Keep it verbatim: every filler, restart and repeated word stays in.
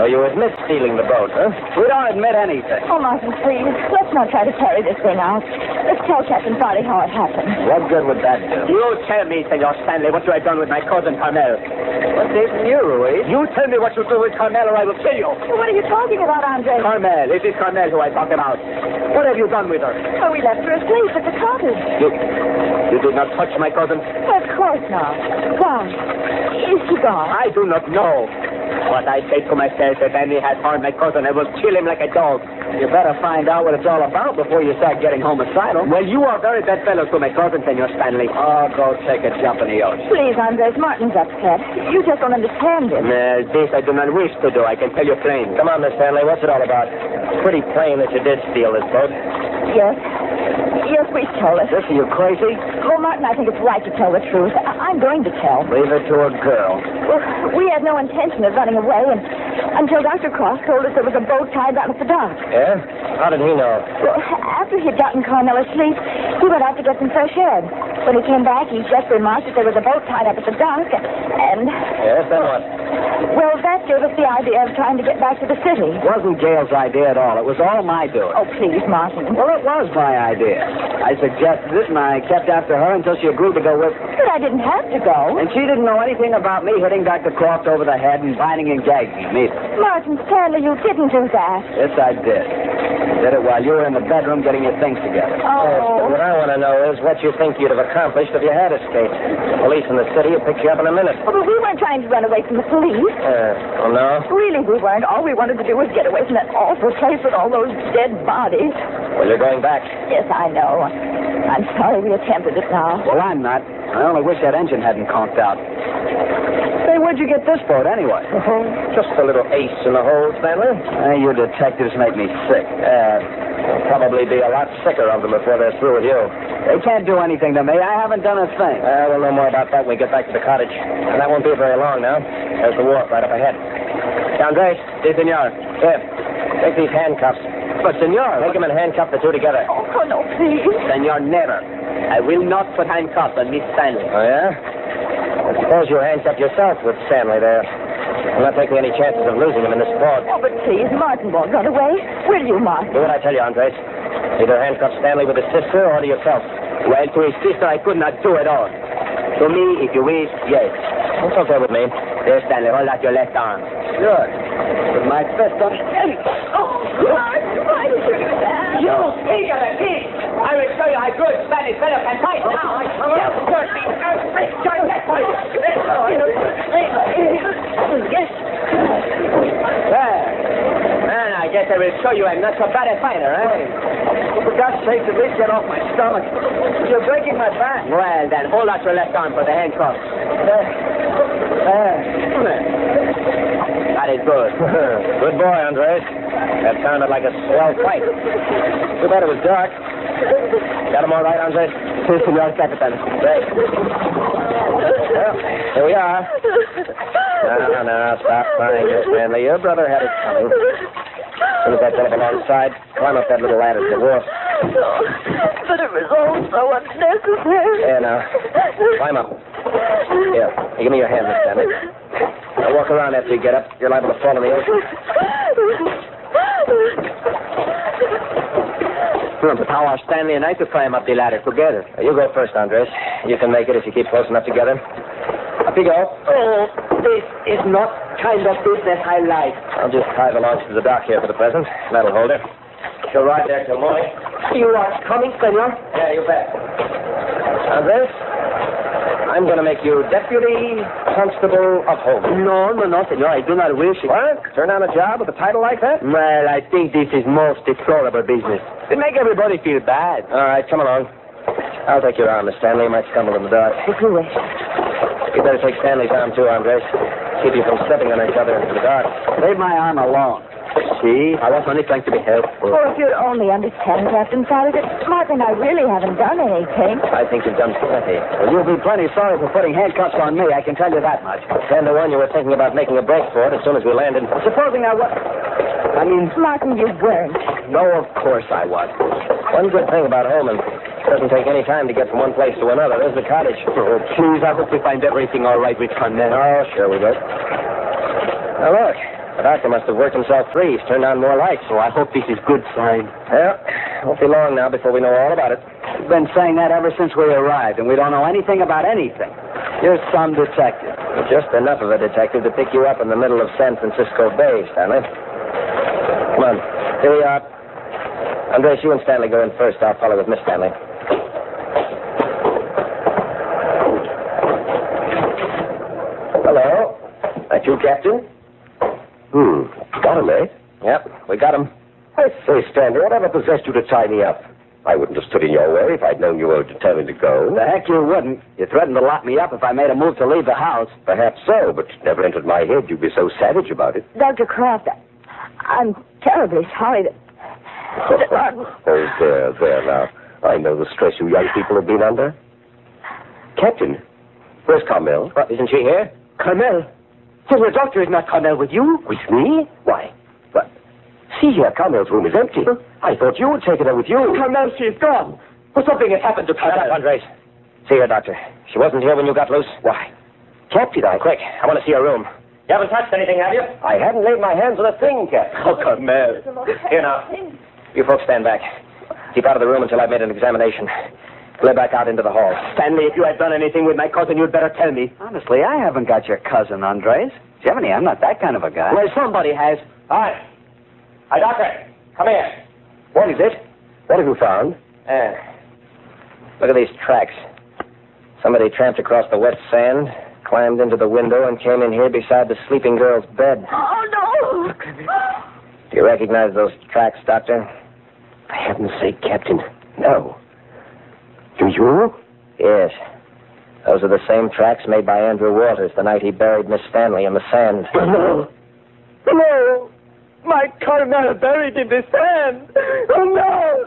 you admit stealing the boat, huh? We don't admit anything. Oh, Martin, please, let's not try to carry this thing out. Let's tell Captain Farley how it happened. What good would that do? You tell me, Senor Stanley, what you have done with my cousin Carmel. What's even you, Ruiz? You tell me what you do with Carmel or I will kill you. What are you talking about, Andre? Carmel, it is Carmel who I talk about. What have you done with her? Oh, we left her asleep at the cottage. You, you did not touch my cousin? Of course not. Why? Is she gone? I do not know. But I say to myself, if Andy has harmed my cousin, I will kill him like a dog. You better find out what it's all about before you start getting homicidal. Well, you are very bad fellow to my cousin, Senor Stanley. Oh, go take a jump in the ocean. Please, Andres, Martin's upset. You just don't understand him. Well, this I do not wish to do. I can tell you plain. Come on, Miss Stanley. What's it all about? It's pretty plain that you did steal this boat. Yes. Yes, we stole it. Listen, you crazy? Well, Martin, I think it's right to tell the truth. I- I'm going to tell. Leave it to a girl. Well, we had no intention of running away and until Doctor Cross told us there was a boat tied down at the dock. Yeah? How did he know? Well, after he'd gotten Carmel asleep, he went out to get some fresh air. When he came back, he just remarked that there was a boat tied up at the dock, and... Yes, then what? Well, that gave us the idea of trying to get back to the city. It wasn't Gail's idea at all. It was all my doing. Oh, please, Martin. Well, it was my idea. I suggested it, and I kept after her until she agreed to go with me. But I didn't have to go. And she didn't know anything about me hitting Doctor Croft over the head and binding and gagging him either. Martin Stanley, you didn't do that. Yes, I did. Did it while you were in the bedroom getting your things together. Oh. What I want to know is what you think you'd have accomplished if you had escaped. Police in the city would pick you up in a minute. Oh, but we weren't trying to run away from the police. Uh, oh, no? Really, we weren't. All we wanted to do was get away from that awful place with all those dead bodies. Well, you're going back. Yes, I know. I'm sorry we attempted it now. Well, I'm not. I only wish that engine hadn't conked out. Say, where'd you get this boat, anyway? Oh, just a little ace in the hole, Stanley. Uh, you detectives make me sick. Uh, they'll probably be a lot sicker of them before they're through with you. They can't do anything to me. I haven't done a thing. Uh, we'll know more about that when we get back to the cottage. And that won't be very long now. There's the wharf right up ahead. Andres, Si, senor. here, take these handcuffs. But, senor... Take them and handcuff the two together. Oh, oh, no, please. Senor, never. I will not put handcuffs on Miss Stanley. Oh, yeah? I suppose you handcuffed yourself with Stanley there. I'm not taking any chances of losing him in this fog. Oh, but please, Martin won't run away. Will you, Martin? Do what I tell you, Andres. Either handcuff Stanley with his sister or to yourself. Well, to his sister, I could not do it all. To me, if you wish, yes. It's okay with me. There, Stanley, hold out your left arm. Good. With my fist on... Oh, Martin, why did you do that? You speak of a king! I will show you how good Spanish fellow can fight. Now, I come out. Join that fight. Yes. Well, and I guess I will show you I'm not so bad a fighter, eh? For God's sake, at least get off my stomach. You're breaking my back. Well, then, hold out your left arm for the handcuffs. There. There. That is good. Good boy, Andres. That sounded like a swell fight. Too bad it was dark. Got him all right, Andres? Si, senor Capitan. Great. Well, here we are. No, no, stop crying, Miss Stanley. Your brother had it coming. As soon as I pull up alongside, climb up that little ladder to the wharf. Oh, but it was all so unnecessary. There now. Climb up. Here, hey, give me your hand, Miss Stanley. Now walk around after you get up. You're liable to fall in the ocean. Hmm, but how are Stanley and I to climb up the ladder together? Now, you go first, Andres. You can make it if you keep close enough together. Up you go. Oh, this is not kind of business I like. I'll just tie the launch to the dock here for the present. That'll hold her. She'll ride there till morning. You are coming, senor? Yeah, you bet. Andres, I'm going to make you Deputy Constable of Home. No, no, no, senor. I do not wish it. What? Turn down a job with a title like that? Well, I think this is most deplorable business. It make everybody feel bad. All right, come along. I'll take your arm, Miss Stanley. You might stumble in the dark. If you wish. You better take Stanley's arm, too, Andres. Keep you from stepping on each other into the dark. Leave my arm alone. See, I was only trying to be helpful. Oh, if you'd only understand, Captain Farley, that Martin and I really haven't done anything. I think you've done plenty. Well, you'll be plenty sorry for putting handcuffs on me. I can tell you that much. Ten to one, you were thinking about making a break for it as soon as we landed. Supposing I was... I mean... Martin, you weren't. No, of course I was. One good thing about Holman, it doesn't take any time to get from one place to another. There's the cottage. Oh, please, I hope we find everything all right with Carmel. Oh, sure we will. Now, look. The doctor must have worked himself free. He's turned on more lights. So I hope this is good sign. Well, won't be long now before we know all about it. We've been saying that ever since we arrived, and we don't know anything about anything. You're some detective. Just enough of a detective to pick you up in the middle of San Francisco Bay, Stanley. Come on. Here we are. Andres, you and Stanley go in first. I'll follow with Miss Stanley. Hello. That you, Captain? Hmm. Got him, eh? Yep, we got him. I say, Stanley, whatever possessed you to tie me up? I wouldn't have stood in your way if I'd known you were determined to go. The heck you wouldn't. You threatened to lock me up if I made a move to leave the house. Perhaps so, but it never entered my head you'd be so savage about it. Doctor Croft, I'm terribly sorry that... Oh, there, there now. I know the stress you young people have been under. Captain, where's Carmel? What, isn't she here? Carmel? So the doctor is not Carmel with you? With me? Why? What? See here, Carmel's room is empty. I thought you had taken her with you. Carmel, she's gone. Well, something has happened to Shut Carmel. up, Andres. See her, Doctor. She wasn't here when you got loose. Why? Captain, I... Quick, I want to see her room. You haven't touched anything, have you? I hadn't laid my hands on a thing, Captain. Oh, Carmel. Here now. You folks stand back. Keep out of the room until I've made an examination. Clear back out into the hall. Stanley, if you had done anything with my cousin, you'd better tell me. Honestly, I haven't got your cousin, Andres. Jiminy, I'm not that kind of a guy. Well, somebody has. Hi. Hi, Doctor. Come here. What is it? What have you found? Uh, look at these tracks. Somebody tramped across the wet sand, climbed into the window, and came in here beside the sleeping girl's bed. Oh, no! Do you recognize those tracks, Doctor? For heaven's sake, Captain, no. Do you? Yes. Those are the same tracks made by Andrew Walters the night he buried Miss Stanley in the sand. No. No. My Carmel buried in the sand. Oh, no.